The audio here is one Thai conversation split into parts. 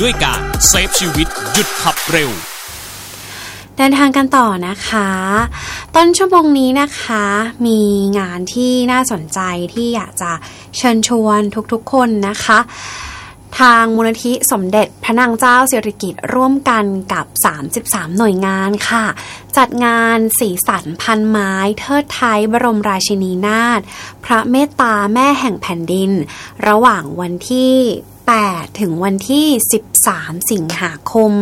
ด้วยการเซฟชีวิตหยุดขับเร็วเดินทางกันต่อนะคะต้นชั่วโมงนี้นะคะมีงานที่น่าสนใจที่อยากจะเชิญชวนทุกๆคนนะคะทางมูลนิธิสมเด็จพระนางเจ้าสิริกิติ์ร่วมกันกับ33หน่วยงานค่ะจัดงานสีสันพันไม้เทิดไทยบรมราชินีนาถพระเมตตาแม่แห่งแผ่นดินระหว่างวันที่8ถึงวันที่13สิงหาคม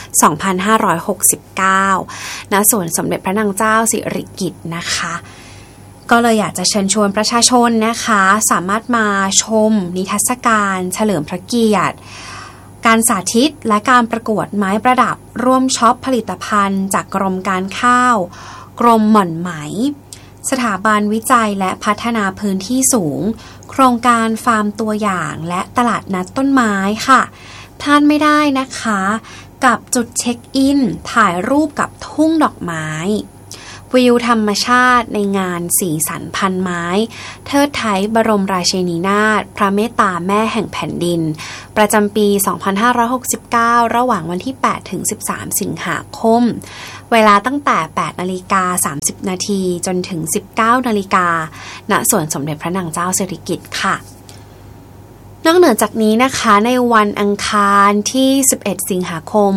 2569ณสวนสมเด็จพระนางเจ้าสิริกิติ์นะคะก็เลยอยากจะเชิญชวนประชาชนนะคะสามารถมาชมนิทรรศการเฉลิมพระเกียรติการสาธิตและการประกวดไม้ประดับร่วมช็อปผลิตภัณฑ์จากกรมการข้าวกรมหม่อนไหมสถาบันวิจัยและพัฒนาพื้นที่สูงโครงการฟาร์มตัวอย่างและตลาดนัดต้นไม้ค่ะพลาดไม่ได้นะคะกับจุดเช็คอินถ่ายรูปกับทุ่งดอกไม้วิวธรรมชาติในงานสีสันพันไม้เทิดไทยบรมราชินีนาถพระเมตตาแม่แห่งแผ่นดินประจำปี2569ระหว่างวันที่8ถึง13สิงหาคมเวลาตั้งแต่ 8:30 น.จนถึง 19:00 น.ณสวนสมเด็จพระนางเจ้าสิริกิติ์ค่ะนอกเหนือจากนี้นะคะในวันอังคารที่11สิงหาคม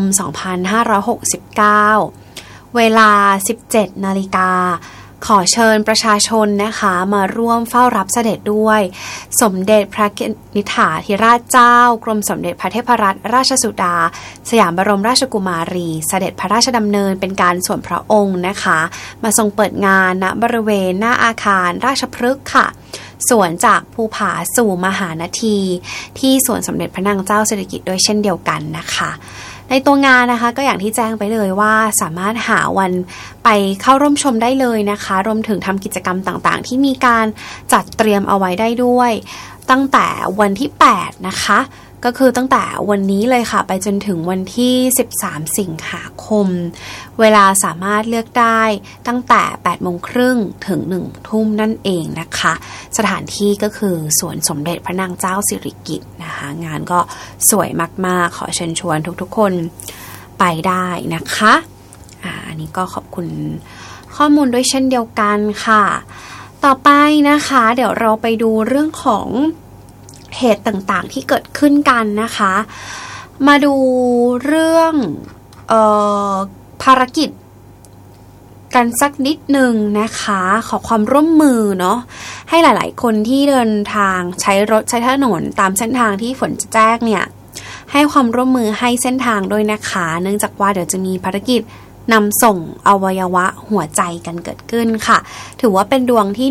2569เวลา 17:00 น.ขอเชิญประชาชนนะคะมาร่วมเฝ้ารับเสด็จด้วยสมเด็จพระนิธิธิราชเจ้ากรมสมเด็จพระเทพรัตนราชสุดาสยามบรมราชกุมารีเสด็จพระราชดำเนินเป็นการส่วนพระองค์นะคะมาทรงเปิดงานณบริเวณหน้าอาคารราชพฤกษ์ค่ะสวนจากภูผาสู่มหานาทีที่สวนสมเด็จพระนางเจ้าสิริกิติ์ด้วยเช่นเดียวกันนะคะในตัวงานนะคะก็อย่างที่แจ้งไปเลยว่าสามารถหาวันไปเข้าร่วมชมได้เลยนะคะรวมถึงทำกิจกรรมต่างๆที่มีการจัดเตรียมเอาไว้ได้ด้วยตั้งแต่วันที่8นะคะก็คือตั้งแต่วันนี้เลยค่ะไปจนถึงวันที่13สิงหาคมเวลาสามารถเลือกได้ตั้งแต่ 8:30 น.ถึง 1 ทุ่มนั่นเองนะคะสถานที่ก็คือสวนสมเด็จพระนางเจ้าสิริกิติ์นะคะงานก็สวยมากๆขอเชิญชวนทุกๆคนไปได้นะคะอันนี้ก็ขอบคุณข้อมูลด้วยเช่นเดียวกันค่ะต่อไปนะคะเดี๋ยวเราไปดูเรื่องของเหตุต่างๆที่เกิดขึ้นกันนะคะมาดูเรื่องภารกิจกันสักนิดหนึ่งนะคะขอความร่วมมือเนาะให้หลายๆคนที่เดินทางใช้รถใช้ถนนตามเส้นทางที่ฝนจะแจ้งเนี่ยให้ความร่วมมือให้เส้นทางด้วยนะคะเนื่องจากว่าเดี๋ยวจะมีภารกิจนำส่งอวัยวะหัวใจกันเกิดขึ้นค่ะถือว่าเป็นดวงที่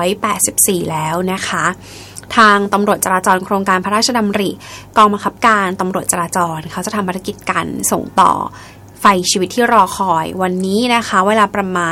184แล้วนะคะทางตำรวจจราจรโครงการพระราชดำริกองบังคับการตำรวจจราจรเขาจะทำภารกิจการส่งต่อไฟชีวิตที่รอคอยวันนี้นะคะเวลาประมาณ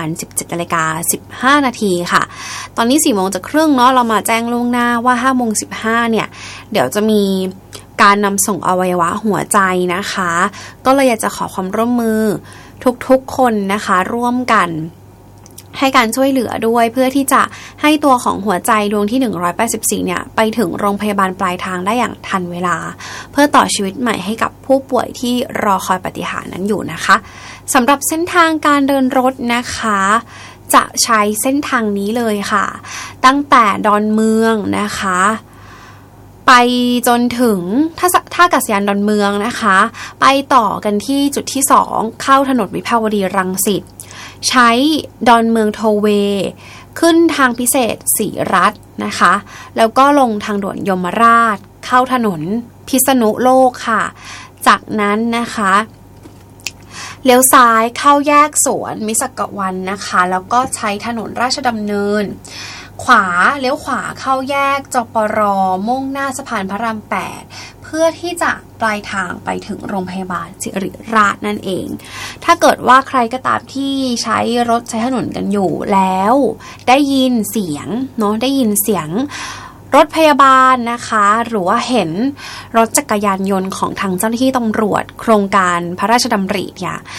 17:15 น.ค่ะตอนนี้ 4:30 น.เนาะเรามาแจ้งล่วงหน้าว่า 5:15 น.เนี่ยเดี๋ยวจะมีการนำส่งอวัยวะหัวใจนะคะก็เลยอยากจะขอความร่วมมือทุกๆคนนะคะร่วมกันให้การช่วยเหลือด้วยเพื่อที่จะให้ตัวของหัวใจดวงที่184เนี่ยไปถึงโรงพยาบาลปลายทางได้อย่างทันเวลาเพื่อต่อชีวิตใหม่ให้กับผู้ป่วยที่รอคอยปาฏิหาริย์นั้นอยู่นะคะสำหรับเส้นทางการเดินรถนะคะจะใช้เส้นทางนี้เลยค่ะตั้งแต่ดอนเมืองนะคะไปจนถึงท่าอากาศยานดอนเมืองนะคะไปต่อกันที่จุดที่2เข้าถนนวิภาวดีรังสิตใช้ดอนเมืองโทเวขึ้นทางพิเศษศรีรัตน์นะคะแล้วก็ลงทางด่วนยมราชเข้าถนนพิษณุโลกค่ะจากนั้นนะคะเลี้ยวซ้ายเข้าแยกสวนมิตรกวันนะคะแล้วก็ใช้ถนนราชดำเนินขวาเลี้ยวขวาเข้าแยกจปรมุ่งหน้าสะพานพระราม8เพื่อที่จะปลายทางไปถึงโรงพยาบาลสิริราชนั่นเองถ้าเกิดว่าใครก็ตามที่ใช้รถใช้ถนนกันอยู่แล้วได้ยินเสียงเนาะได้ยินเสียงรถพยาบาลนะคะหรือว่าเห็นรถจักรยานยนต์ของทางเจ้าหน้าที่ตำรวจโครงการพระราชดำริเนี่ย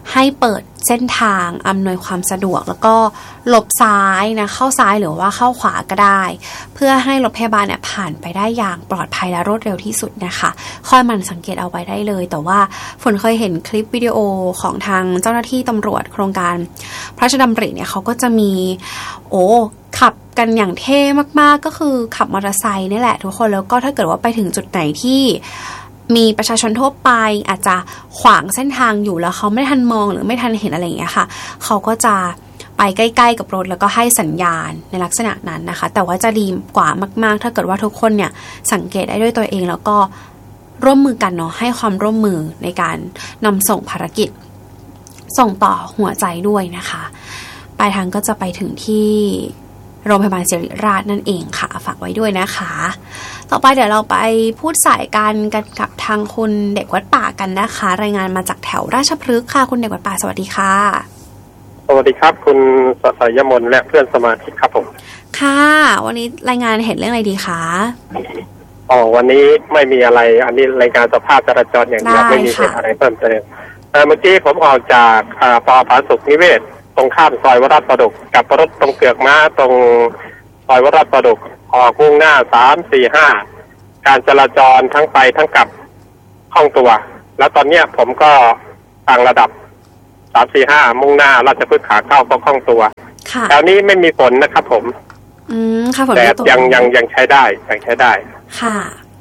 ให้เปิดเส้นทางอำนวยความสะดวกแล้วก็หลบซ้ายนะเข้าซ้ายหรือว่าเข้าขวาก็ได้เพื่อให้รถพยาบาลเนี่ยผ่านไปได้อย่างปลอดภัยและรวดเร็วที่สุดนะคะค่อยมันสังเกตเอาไว้ได้เลยแต่ว่าฝนเคยเห็นคลิปวิดีโอของทางเจ้าหน้าที่ตำรวจโครงการพระราชดำริเนี่ยเขาก็จะมีขับกันอย่างเท่มากๆก็คือขับมอเตอร์ไซค์นี่แหละทุกคนแล้วก็ถ้าเกิดว่าไปถึงจุดไหนที่มีประชาชนทั่วไปอาจจะขวางเส้นทางอยู่แล้วเขาไม่ทันมองหรือไม่ทันเห็นอะไรอย่างเงี้ยค่ะเขาก็จะไปใกล้ๆกับรถแล้วก็ให้สัญญาณในลักษณะนั้นนะคะแต่ว่าจะดีกว่ามากๆถ้าเกิดว่าทุกคนเนี่ยสังเกตได้ด้วยตัวเองแล้วก็ร่วมมือกันเนาะให้ความร่วมมือในการนำส่งภารกิจส่งต่อหัวใจด้วยนะคะปลายทางก็จะไปถึงที่โรงพยาบาลศิริราชนั่นเองค่ะฝากไว้ด้วยนะคะต่อไปเดี๋ยวเราไปพูดสายกันกับทางคุณเด็กวัดป่ากันนะคะรายงานมาจากแถวราชพฤกษ์ค่ะคุณเด็กวัดป่าสวัสดีค่ะสวัสดีครับคุณสสยมนและเพื่อนสมาชิกครับผมค่ะวันนี้รายงานเห็นเรื่องอะไรดีคะวันนี้ไม่มีอะไรอันนี้รายการสภาพจราจรอย่างเดียวไม่มีเหตุอะไรเพิ่มเติมเมื่อกี้ผมออกจากปอผาสุกนิเวศตรงข้ามซอยวราชประดุกกับรถตรงเกือกม้าตรงซอยวราชประดุกออกมุ่งหน้า345การจราจรทั้งไปทั้งกลับคล่องตัวแล้วตอนนี้ผมก็ตั้งระดับ345มุ่งหน้าราชพฤกษ์ขาเข้าก็คล่องตัวแถวนี้ไม่มีฝนนะครับผมค่ะฝนแต่ยังใช้ได้ยังใช้ได้ค่ะ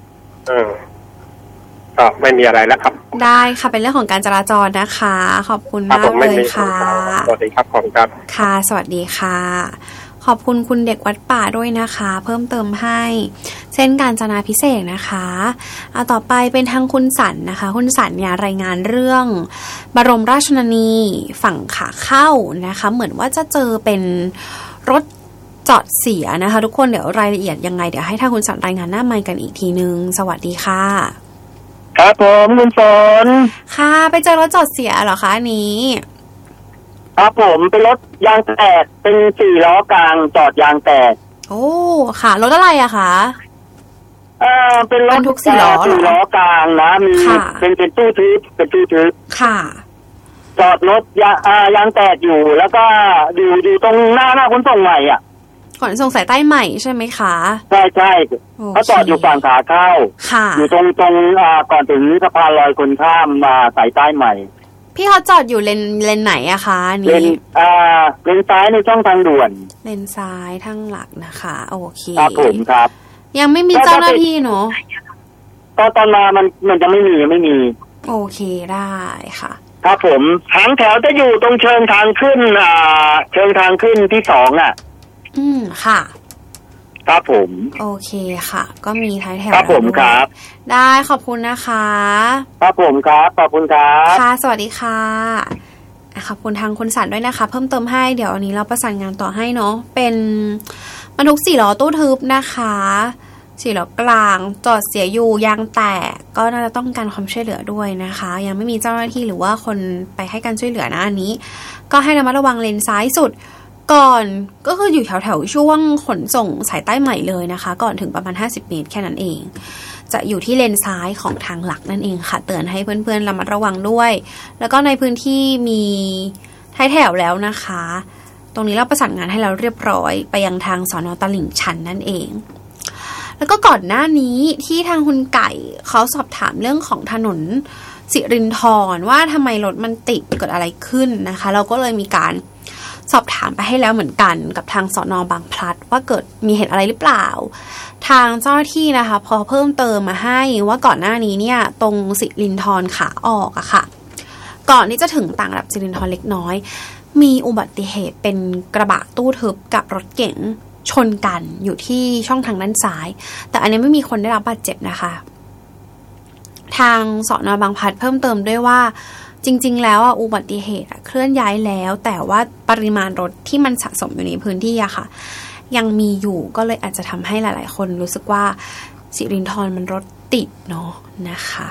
ก็ไม่มีอะไรแล้วครับได้ค่ะเป็นเรื่องของการจราจรนะคะขอบคุณมากเลยค่ะสวัสดีครับขอบคุณครับค่ะสวัสดีค่ะขอบคุณคุณเด็กวัดป่าด้วยนะคะเพิ่มเติมให้เส้นกาญจนาภิเษกนะคะเอาต่อไปเป็นทางคุณสันนะคะคุณสันเนี่ยรายงานเรื่องบรมราชชนนีฝั่งขาเข้านะคะเหมือนว่าจะเจอเป็นรถจอดเสียนะคะทุกคนเดี๋ยวรายละเอียดยังไงเดี๋ยวให้ทางคุณสันรายงานหน้าไมค์กันอีกทีนึงสวัสดีค่ะครับผมคุณฝนค่ะไปเจอรถจอดเสียเหรอคะอันนี้ครับผมเป็นรถยางแตกเป็น4 ล้อกลางจอดยางแตกโอ้ค่ะรถอะไรอะคะเป็นรถทุก4 ล้อกลางนะมีเป็นตู้ทึบค่ะจอดรถยางแตกอยู่แล้วก็ดูตรงหน้าขนส่งใหม่อ่ะขนส่งสายใต้ใหม่ใช่ไหมคะใช่เขาจอดอยู่ฝั่งขาเข้าอยู่ตรงก่อนถึงสะพานลอยคนข้ามสายใต้ใหม่พี่เขาจอดอยู่เลนไหนอะคะนี่เลนซ้ายในช่องทางด่วนเลนซ้ายทางหลักนะคะโอเคครับผมครับยังไม่มีเจ้าหน้าที่เนาะตอนมามันจะไม่มีโอเคได้ค่ะครับผมหางแถวจะอยู่ตรงเชิงทางขึ้นที่2อ่ะค่ะครับผมโอเคค่ะก็มีท้ายแถวครับผมครับได้ขอบคุณนะคะครับผมครับขอบคุณครับค่ะสวัสดีค่ะขอบคุณทางคุณสันด้วยนะคะเพิ่มเติมให้เดี๋ยวอันนี้เราประสานงานต่อให้เนาะเป็นบรรทุก4 ล้อตู้ทึบนะคะ4 ล้อกลางจอดเสียอยู่ยางแตกก็น่าจะต้องการความช่วยเหลือด้วยนะคะยังไม่มีเจ้าหน้าที่หรือว่าคนไปให้การช่วยเหลือนะอันนี้ก็ให้ระมัดระวังเลนซ้ายสุดก่อนก็คืออยู่แถวๆช่วงขนส่งสายใต้ใหม่เลยนะคะก่อนถึงประมาณ50 เมตรแค่นั้นเองจะอยู่ที่เลนซ้ายของทางหลักนั่นเองค่ะเตือนให้เพื่อนๆระมัดระวังด้วยแล้วก็ในพื้นที่มีท้ายแถวแล้วนะคะตรงนี้เราประสานงานให้เราเรียบร้อยไปยังทางสน.ตลิ่งชันนั่นเองแล้วก็ก่อนหน้านี้ที่ทางคุณไก่เขาสอบถามเรื่องของถนนสิรินธรว่าทำไมรถมันติดเกิดอะไรขึ้นนะคะเราก็เลยมีการสอบถามไปให้แล้วเหมือนกันกับทางสน.บางพลัดว่าเกิดมีเหตุอะไรหรือเปล่าทางเจ้าหน้าที่นะคะพอเพิ่มเติมมาให้ว่าก่อนหน้านี้เนี่ยตรงสิรินธรขาออกอะค่ะก่อนที่จะถึงต่างระดับสิรินธรเล็กน้อยมีอุบัติเหตุเป็นกระบะตู้ทึบกับรถเก๋งชนกันอยู่ที่ช่องทางด้านซ้ายแต่อันนี้ไม่มีคนได้รับบาดเจ็บนะคะทางสน.บางพลัดเพิ่มเติมด้วยว่าจริงๆแล้วอุบัติเหตุเคลื่อนย้ายแล้วแต่ว่าปริมาณรถที่มันสะสมอยู่ในพื้นที่อะค่ะยังมีอยู่ก็เลยอาจจะทำให้หลายๆคนรู้สึกว่าสิรินธรมันรถติดเนาะนะคะ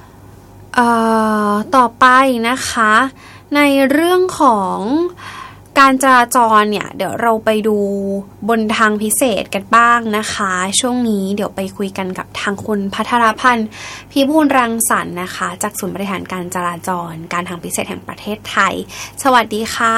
ต่อไปนะคะในเรื่องของการจราจรเนี่ยเดี๋ยวเราไปดูบนทางพิเศษกันบ้างนะคะช่วงนี้เดี๋ยวไปคุยกันกับทางคุณภัทรพันธ์พิบูลรังสรรค์นะคะจากศูนย์บริหารการจราจรการทางพิเศษแห่งประเทศไทยสวัสดีค่ะ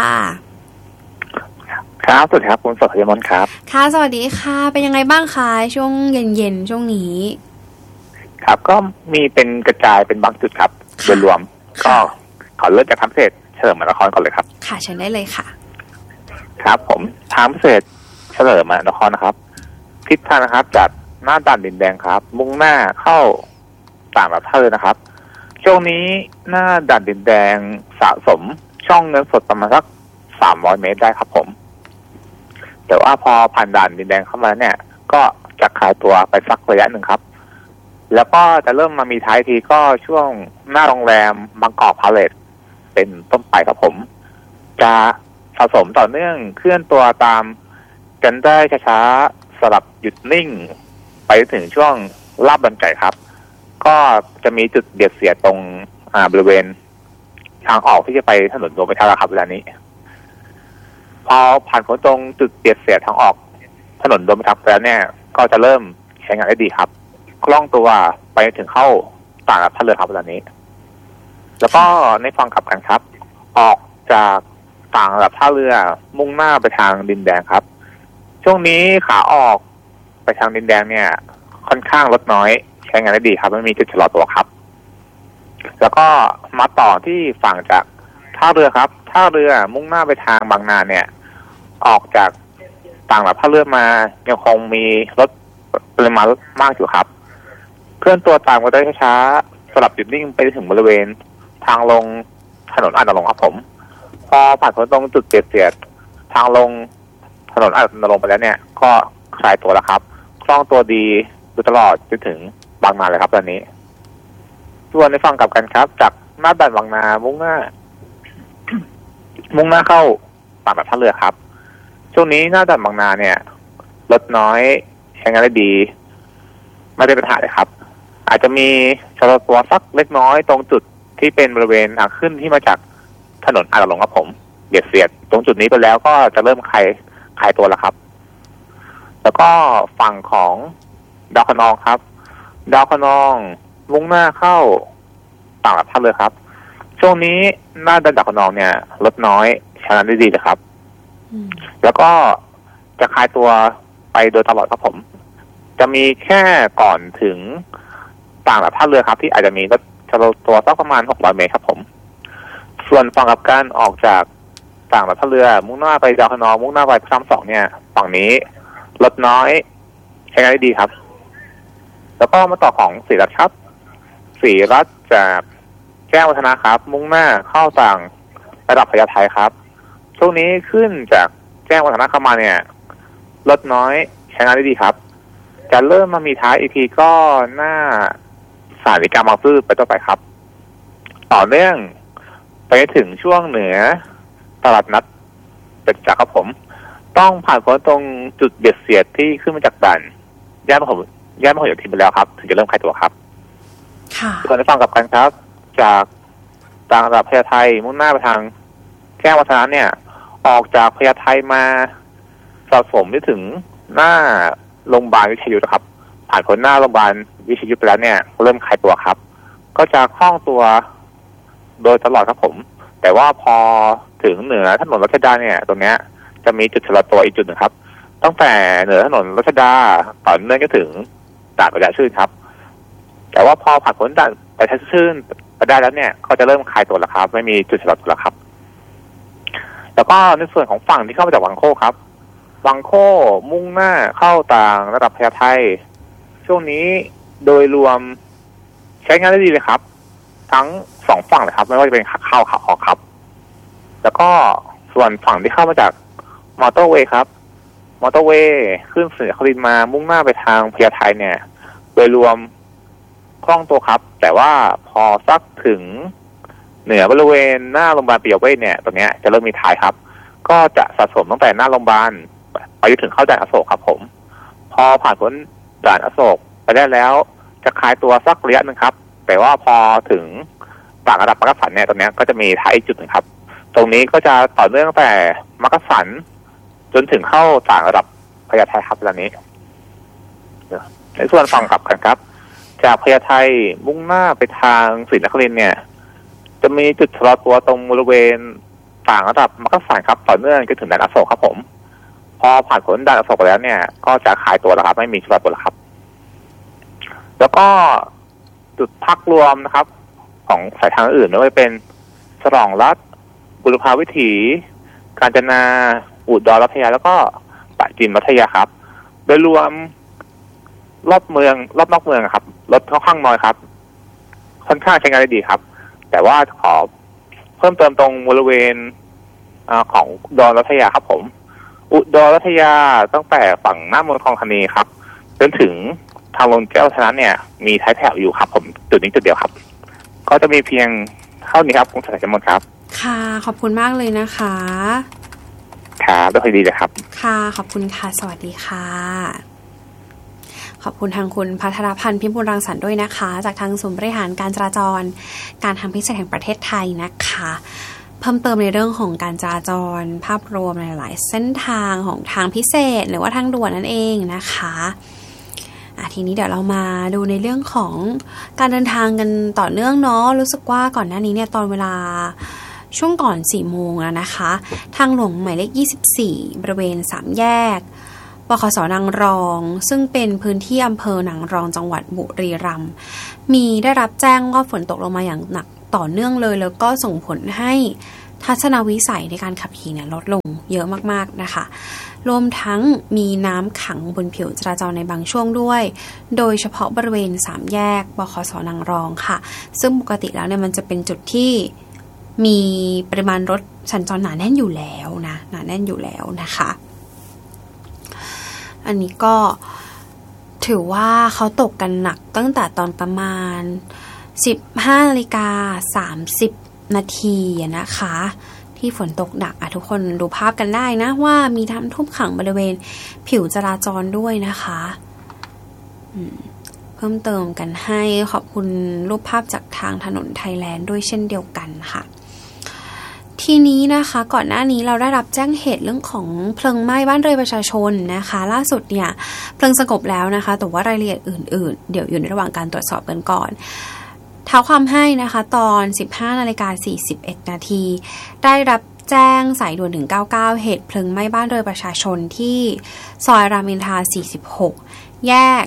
ครับสวัสดีครับคุณสดยมนครับค่ะสวัสดีค่ะเป็นยังไงบ้างคะช่วงเย็นๆช่วงนี้ครับก็มีเป็นกระจายเป็นบางจุดครับโดยรวมก็ขอเริ่มจากทางพิเศษเฉลิมมหานครก่อนเลยครับค่ะเชิญได้เลยค่ะครับผมทางพิเศษเฉลิมมหานครนะครับทิศทางนะครับจากหน้าด่านดินแดงครับมุ่งหน้าเข้าต่างประเทศนะครับช่วงนี้หน้าด่านดินแดงสะสมช่องเงินสดประมาณสัก300 เมตรได้ครับผมแต่ว่าพอผ่านด่านดินแดงเข้ามาเนี่ยก็จะคลายตัวไปสักระยะหนึ่งครับแล้วก็จะเริ่มมามีท้ายทีก็ช่วงหน้าโรงแรมบางกอกพาเลทเป็นต้นไปครับผมจะสะสมต่อเนื่องเคลื่อนตัวตามกันได้ช้าๆสลับหยุดนิ่งไปถึงช่วงลาดบันไก่ครับก็จะมีจุดเบียดเสียดตรงบริเวณทางออกที่จะไปถนนรวมประชาครับเวลานี้พอผ่านพ้นตรงจุดเบียดเสียดทางออกถนนรวมประชาแล้วเนี่ยก็จะเริ่มใช้งานได้ดีครับคล่องตัวไปถึงเข้าต่างท่าเรือครับเวลานี้แล้วก็ในฝั่งกลับกันครับออกจากต่างระดับท่าเรือมุ่งหน้าไปทางดินแดงครับช่วงนี้ขาออกไปทางดินแดงเนี่ยค่อนข้างลดน้อยใช้งานได้ดีครับไม่มีจุดชะลอตัวครับแล้วก็มาต่อที่ฝั่งจากท่าเรือครับท่าเรือมุ่งหน้าไปทางบางนาเนี่ยออกจากต่างระดับท่าเรือมายังคงมีรถปริมาณมากอยู่ครับเคลื่อนตัวตามกันได้ช้าๆสลับหยุดนิ่งไปถึงบริเวณทางลงถนนอาจนรงค์ครับผมพอผ่านพ้นตรงจุดเสียดทางลงถนนอาจนรงค์ไปแล้วเนี่ยก็คลายตัวแล้วครับคล่องตัวดีดูตลอดจนถึงบางนาเลยครับตอนนี้ส่วนในฝั่งกลับกันครับจากหน้าด่านบางนามุ่งหน้าเข้าต่างระดับท่าเรือครับช่วงนี้หน้าด่านบางนาเนี่ยรถน้อยใช้งานได้ดีไม่ได้ปัญหาเลยครับอาจจะมีชะลอตัวสักเล็กน้อยตรงจุดที่เป็นบริเวณทางขึ้นที่มาจากถนนอาจนรงค์ครับผมเบียดเสียดตรงจุดนี้ไปแล้วก็จะเริ่มคลายตัวแล้วครับแล้วก็ฝั่งของดาวคะนองครับดาวคะนองมุ่งหน้าเข้าต่างระดับท่าเรือครับช่วงนี้หน้าด่านดาวคะนองเนี่ยรถน้อยใช้งานได้ดีเลยครับแล้วก็จะคลายตัวไปโดยตลอดครับผมจะมีแค่ก่อนถึงต่างระดับท่าเรือครับที่อาจจะมีรถชะลอตัวสักประมาณ600 เมตรครับผมส่วนฝั่งกับการออกจากต่างระดับท่าเรือมุ่งหน้าไปดาวคะนองมุ่งหน้าไปพระราม2เนี่ยฝั่งนี้รถน้อยใช้งานได้ดีครับแล้วก็มาต่อของศรีรัตน์ครับศรีรัตน์จากแจ้งวัฒนะครับมุ่งหน้าเข้าต่างระดับพญาไทครับช่วงนี้ขึ้นจากแจ้งวัฒนะเข้ามาเนี่ยรถน้อยใช้งานได้ดีครับจะเริ่มมามีท้ายอีกทีก็หน้าสถานีกลางบางซื่อไปต่อไปครับต่อเนื่องไปถึงช่วงเหนือตลาดนัดเป็นจักรครับผมต้องผ่านพ้นตรงจุดเบียดเสียดที่ขึ้นมาจากด่านย่านพหลโยธินไปแล้วครับถึงจะเริ่มคลายตัวครับส่วนในฝั่งกลับกันครับจากต่างระดับพญาไทมุ่งหน้าไปทางแจ้งวัฒนะเนี่ยออกจากพญาไทมาสะสมไปถึงหน้าโรงพยาบาลวิทยุนะครับผ่านพ้นหน้าโรงพยาบาลวิทยุไปแล้วเนี่ยเริ่มคลายตัวครับก็จะคล่องตัวโดยตลอดครับผมแต่ว่าพอถึงเหนือถนนรัชดาเนี่ยตรงเนี้ยจะมีจุดชะลอตัวอีกจุดหนึ่งครับตั้งแต่เหนือถนนรัชดาต่อเนื่องก็ถึงด่านประชาชื่นครับแต่ว่าพอผ่านพ้นด่านประชาชื่นไปได้แล้วเนี่ยก็จะเริ่มคลายตัวแล้วครับไม่มีจุดชะลอตัวแล้วครับแล้วก็ในส่วนของฝั่งที่เข้ามาจากวังโคครับวังโคมุ่งหน้าเข้าต่างระดับพญาไทช่วงนี้โดยรวมใช้งานได้ดีเลยครับทั้ง2ฝั่งเลยครับไม่ว่าจะเป็นขาเข้าขาออกครับแล้วก็ส่วนฝั่งที่เข้ามาจากมอเตอร์เวย์ครับมอเตอร์เวย์ขึ้นศรีนครินทร์มามุ่งหน้าไปทางพญาไทเนี่ยโดยรวมคล่องตัวครับแต่ว่าพอสักถึงเหนือบริเวณหน้าโรงพยาบาลปิยเวชเนี่ยตรงนี้จะเริ่มมีท้ายครับก็จะสะสมตั้งแต่หน้าโรงพยาบาลไปจนถึงเข้าด่านอโศกครับผมพอผ่านพ้นด่านอโศกไปได้แล้วจะคลายตัวสักระยะนึงครับแต่ว่าพอถึงต่างระดับมักกะสันเนี่ยตรงนี้ก็จะมีท้ายอีกจุดนึงครับตรงนี้ก็จะต่อเนื่องตั้งแต่มักกะสันจนถึงเข้าต่างระดับพญาไทครับตอนนี้ในส่วนฝั่งกลับกันครับจากพญาไทมุ่งหน้าไปทางศรีนครินทร์เนี่ยจะมีจุดชะลอตัวตรงบริเวณต่างระดับมักกะสันครับต่อเนื่องจนถึงด่านอโศกครับผมพอผ่านพ้นด่านอโศกแล้วเนี่ยก็จะขายตัวแล้วครับไม่มีชะลอตัวแล้วครับแล้วก็จุดพักรวมนะครับของสายทางอื่นไม่ว่าจะเป็นฉลองรัฐบุรพาวิถีกาญจนาอุดรรัตยาแล้วก็ปราจีนรัตยาครับโดยรวมรอบเมืองรอบนอกเมืองครับรถค่อนข้างน้อยครับค่อนข้างใช้งานได้ดีครับแต่ว่าขอเพิ่มเติมตรงบริเวณของอุดรรัตยาครับผมอุดรรัตยาตั้งแต่ฝั่งหน้าเมืองทองธานีครับจนถึงทางลงแก้วชนะเนี่ยมีท้ายแถวอยู่ครับผมจุดนี้จุดเดียวครับก็จะมีเพียงเท่านี้ครับคุณสายจำนวนครับค่ะขอบคุณมากเลยนะคะครับด้วยความดีเลยครับค่ะขอบคุณค่ะสวัสดีค่ะขอบคุณทางคุณภัทรพันธ์พิมพ์รังสรรค์ด้วยนะคะจากทางศูนย์บริหารการจราจรการทางพิเศษแห่งประเทศไทยนะคะเพิ่มเติมในเรื่องของการจราจรภาพรวมในหลายเส้นทางของทางพิเศษหรือว่าทางด่วนนั่นเองนะคะทีนี้เดี๋ยวเรามาดูในเรื่องของการเดินทางกันต่อเนื่องเนาะรู้สึกว่าก่อนหน้านี้เนี่ยตอนเวลาช่วงก่อน 4 โมงนะคะทางหลวงหมายเลข24บริเวณ3แยกบขส.นางรองซึ่งเป็นพื้นที่อำเภอนางรองจังหวัดบุรีรัมย์มีได้รับแจ้งว่าฝนตกลงมาอย่างหนักต่อเนื่องเลยแล้วก็ส่งผลให้ทัศนวิสัยในการขับขี่เนี่ยลดลงเยอะมากๆนะคะรวมทั้งมีน้ำขังบนผิวจราจรในบางช่วงด้วยโดยเฉพาะบริเวณ3แยกบขส.นางรองค่ะซึ่งปกติแล้วเนี่ยมันจะเป็นจุดที่มีปริมาณรถสัญจรหนาแน่นอยู่แล้วนะหนาแน่นอยู่แล้วนะคะอันนี้ก็ถือว่าเขาตกกันหนักตั้งแต่ตอนประมาณ 15:30 นาทีนะคะที่ฝนตกหนักทุกคนดูภาพกันได้นะว่ามีน้ำท่วมขังบริเวณผิวจราจรด้วยนะคะเพิ่มเติมกันให้ขอบคุณรูปภาพจากทางถนนไทยแลนด์ด้วยเช่นเดียวกันค่ะทีนี้นะคะก่อนหน้านี้เราได้รับแจ้งเหตุเรื่องของเพลิงไหม้บ้านเรือนประชาชนนะคะล่าสุดเนี่ยเพลิงสงบแล้วนะคะแต่ว่ารายละเอียดอื่นๆเดี๋ยวอยู่ในระหว่างการตรวจสอบกันก่อนเท้าความให้นะคะตอน 15:41 นาทีได้รับแจ้งสายด่วน199เหตุเพลิงไหม้บ้านเรือนประชาชนที่ซอยรามอินทรา46แยก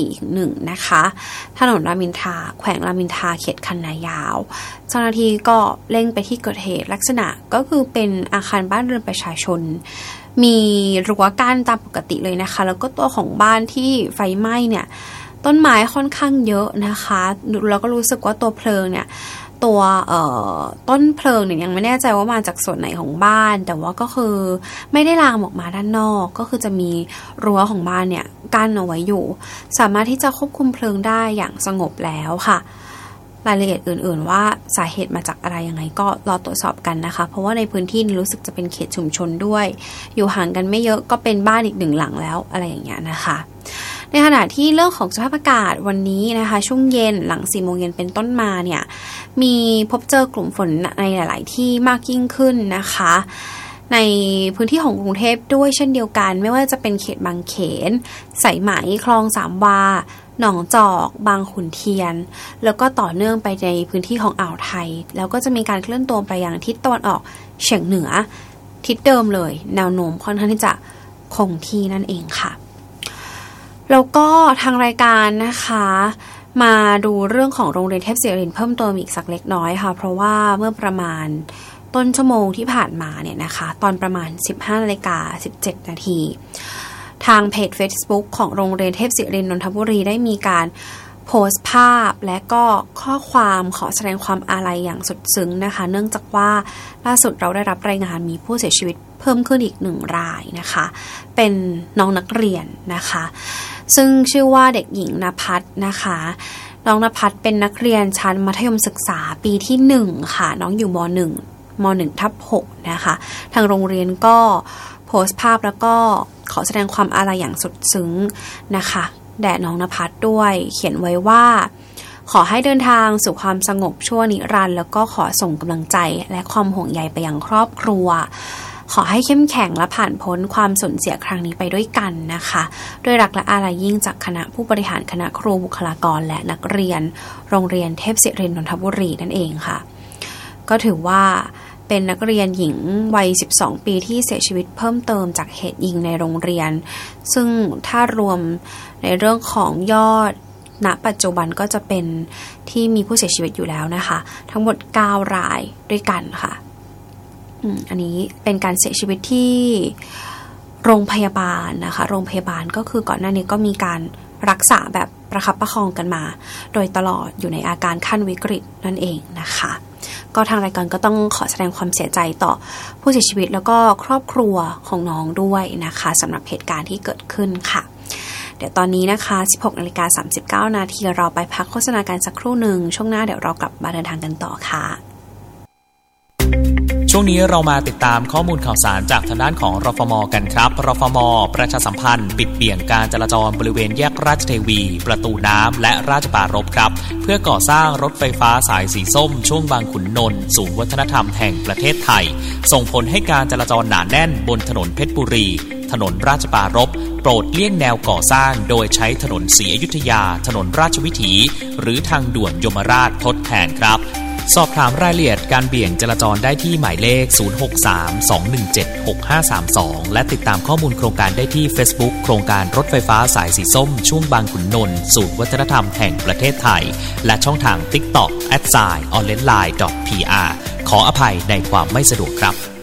4-1 นะคะถนนรามอินทราแขวงรามอินทราเขตคันนายาวเจ้าหน้าที่ก็เร่งไปที่เกิดเหตุลักษณะก็คือเป็นอาคารบ้านเรือนประชาชนมีรั้วกั้นตามปกติเลยนะคะแล้วก็ตัวของบ้านที่ไฟไหม้เนี่ยต้นไม้ค่อนข้างเยอะนะคะแล้วก็รู้สึกว่าตัวเพลิงเนี่ยตัวต้นเพลิงเนี่ยยังไม่แน่ใจว่ามาจากส่วนไหนของบ้านแต่ว่าก็คือไม่ได้ลามออกมาด้านนอกก็คือจะมีรั้วของบ้านเนี่ยกั้นเอาไว้อยู่สามารถที่จะควบคุมเพลิงได้อย่างสงบแล้วค่ะรายละเอียดอื่นๆว่าสาเหตุมาจากอะไรยังไงก็รอตรวจสอบกันนะคะเพราะว่าในพื้นที่นี้รู้สึกจะเป็นเขตชุมชนด้วยอยู่ห่างกันไม่เยอะก็เป็นบ้านอีก1หลังแล้วอะไรอย่างเงี้ยนะคะในขณะที่เรื่องของสภาพอากาศวันนี้นะคะช่วงเย็นหลัง 4 โมงเย็นเป็นต้นมาเนี่ยมีพบเจอกลุ่มฝนในหลายๆที่มากยิ่งขึ้นนะคะในพื้นที่ของกรุงเทพด้วยเช่นเดียวกันไม่ว่าจะเป็นเขตบางเขนสายไหมคลองสามวาหนองจอกบางขุนเทียนแล้วก็ต่อเนื่องไปในพื้นที่ของอ่าวไทยแล้วก็จะมีการเคลื่อนตัวไปยังทิศตะวันออกเฉียงเหนือทิศเดิมเลยแนวโน้มค่อนข้างที่จะคงที่นั่นเองค่ะแล้วก็ทางรายการนะคะมาดูเรื่องของโรงเรียนเทพศิรินทร์เพิ่มเติมอีกสักเล็กน้อยค่ะเพราะว่าเมื่อประมาณต้นชั่วโมงที่ผ่านมาเนี่ยนะคะตอนประมาณ 15:17 นาทีทางเพจ Facebook ของโรงเรียนเทพศิรินทร์นนทบุรีได้มีการโพสต์ภาพและก็ข้อความขอแสดงความอาลัยอย่างสุดซึ้งนะคะเนื่องจากว่าล่าสุดเราได้รับรายงานมีผู้เสียชีวิตเพิ่มขึ้นอีก1รายนะคะเป็นน้องนักเรียนนะคะซึ่งชื่อว่าเด็กหญิงณภัทรนะคะน้องณภัทรเป็นนักเรียนชั้นมัธยมศึกษาปีที่1ค่ะน้องอยู่ม.1/6 นะคะทางโรงเรียนก็โพสต์ภาพแล้วก็ขอแสดงความอาลัยอย่างสุดซึ้งนะคะแด่น้องณภัทรด้วยเขียนไว้ว่าขอให้เดินทางสู่ความสงบชั่วนิรันดร์แล้วก็ขอส่งกำลังใจและความห่วงใยไปยังครอบครัวขอให้เข้มแข็งและผ่านพ้นความสูญเสียครั้งนี้ไปด้วยกันนะคะด้วยรักและอาลัยยิ่งจากคณะผู้บริหารคณะครูบุคลากรและนักเรียนโรงเรียนเทพศิรินทร์นนทบุรีนั่นเองค่ะก็ถือว่าเป็นนักเรียนหญิงวัย12ปีที่เสียชีวิตเพิ่มเติมจากเหตุยิงในโรงเรียนซึ่งถ้ารวมในเรื่องของยอดณปัจจุบันก็จะเป็นที่มีผู้เสียชีวิตอยู่แล้วนะคะทั้งหมด9รายด้วยกันค่ะอันนี้เป็นการเสียชีวิตที่โรงพยาบาลนะคะโรงพยาบาลก็คือก่อนหน้านี้ก็มีการรักษาแบบประคับประคองกันมาโดยตลอดอยู่ในอาการขั้นวิกฤตนั่นเองนะคะก็ทางรายการก็ต้องขอแสดงความเสียใจต่อผู้เสียชีวิตแล้วก็ครอบครัวของน้องด้วยนะคะสำหรับเหตุการณ์ที่เกิดขึ้นค่ะเดี๋ยวตอนนี้นะคะ 16:39 นาทีเราไปพักโฆษณากันสักครู่หนึ่งช่วงหน้าเดี๋ยวเรากลับมาเดินทางกันต่อค่ะช่วงนี้เรามาติดตามข้อมูลข่าวสารจากทางด้านของรฟม.กันครับรฟม.ประชาสัมพันธ์ปิดเบี่ยงการจราจรบริเวณแยกราชเทวีประตูน้ำและราชปรารภครับเพื่อก่อสร้างรถไฟฟ้าสายสีส้มช่วงบางขุนนนท์ศูนย์วัฒนธรรมแห่งประเทศไทยส่งผลให้การจราจรหนาแน่นบนถนนเพชรบุรีถนนราชปรารภโปรดเลี่ยงแนวก่อสร้างโดยใช้ถนนศรีอยุธยาถนนราชวิถีหรือทางด่วนยมราชทดแทนครับสอบถามรายละเอียดการเบี่ยงจราจรได้ที่หมายเลข 063-217-6532 และติดตามข้อมูลโครงการได้ที่ Facebook โครงการรถไฟฟ้าสายสีส้มช่วงบางขุนนนท์ศูนย์วัฒนธรรมแห่งประเทศไทยและช่องทาง TikTok @onlinelive.pr ขออภัยในความไม่สะดวกครับ